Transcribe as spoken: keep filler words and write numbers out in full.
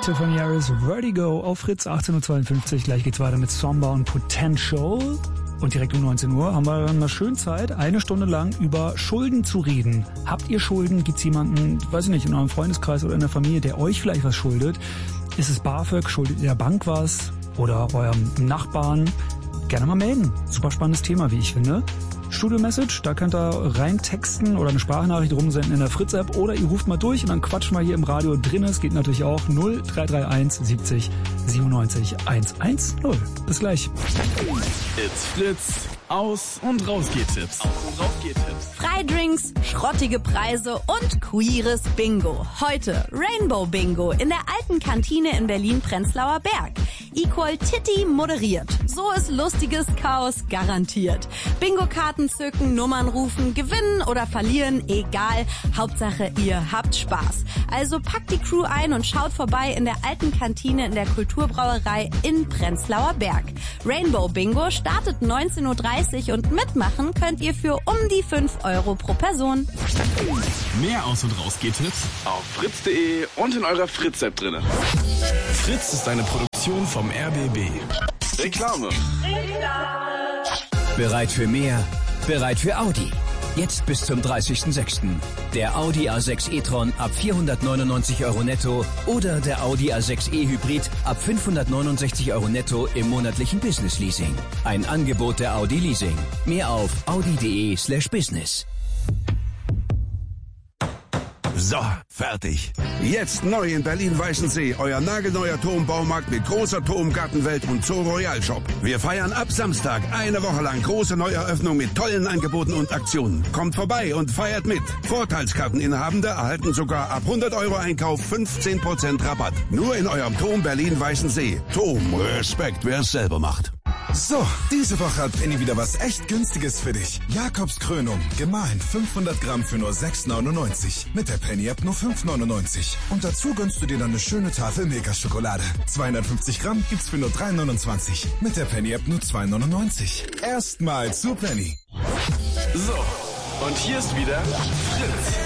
Tiffany Harris, Vertigo auf Fritz, achtzehn Uhr zweiundfünfzig. Gleich geht's weiter mit Somber und Potential. Und direkt um neunzehn Uhr haben wir dann mal schön Zeit, eine Stunde lang über Schulden zu reden. Habt ihr Schulden? Gibt's jemanden, weiß ich nicht, in eurem Freundeskreis oder in der Familie, der euch vielleicht was schuldet? Ist es BAföG? Schuldet ihr der Bank was? Oder eurem Nachbarn? Gerne mal melden. Super spannendes Thema, wie ich finde. Studio-Message, da könnt ihr rein texten oder eine Sprachnachricht rumsenden in der Fritz-App oder ihr ruft mal durch und dann quatschen wir hier im Radio drin. Es geht natürlich auch null drei drei eins siebzig siebenundneunzig hundertzehn. Bis gleich. It's Fritz. Aus- und Rausgehtipps. Aus- und Rausgehtipps. Freidrinks, schrottige Preise und queeres Bingo. Heute Rainbow Bingo in der alten Kantine in Berlin-Prenzlauer Berg. Equal Titty moderiert. So ist lustiges Chaos garantiert. Bingo-Karten zücken, Nummern rufen, gewinnen oder verlieren, egal. Hauptsache, ihr habt Spaß. Also packt die Crew ein und schaut vorbei in der alten Kantine in der Kulturbrauerei in Prenzlauer Berg. Rainbow Bingo startet neunzehn Uhr dreißig und mitmachen könnt ihr für um die fünf Euro pro Person. Mehr Aus- und Rausgehtipps auf fritz punkt de und in eurer Fritz-App drinne. Fritz ist eine Produktion vom R B B. Reklame. Bereit für mehr? Bereit für Audi. Jetzt bis zum dreißigsten sechsten Der Audi A sechs e-tron ab vierhundertneunundneunzig Euro netto oder der Audi A sechs e Hybrid ab fünfhundertneunundsechzig Euro netto im monatlichen Business Leasing. Ein Angebot der Audi Leasing. Mehr auf audi punkt de slash business. So, fertig. Jetzt neu in Berlin-Weißensee, euer nagelneuer Turmbaumarkt mit großer Turmgartenwelt und Zoo Royal Shop. Wir feiern ab Samstag eine Woche lang große Neueröffnung mit tollen Angeboten und Aktionen. Kommt vorbei und feiert mit. Vorteilskarteninhabende erhalten sogar ab hundert Euro Einkauf fünfzehn Prozent Rabatt. Nur in eurem Turm Berlin-Weißensee. Turm, Respekt, wer es selber macht. So, diese Woche hat Penny wieder was echt Günstiges für dich. Jakobs Krönung, gemahlen fünfhundert Gramm für nur sechs neunundneunzig. Mit der Penny-App nur fünf neunundneunzig. Und dazu gönnst du dir dann eine schöne Tafel Milka-Schokolade. zweihundertfünfzig Gramm gibt's für nur drei neunundzwanzig. Mit der Penny-App nur zwei neunundneunzig. Erstmal zu Penny. So, und hier ist wieder Fritz.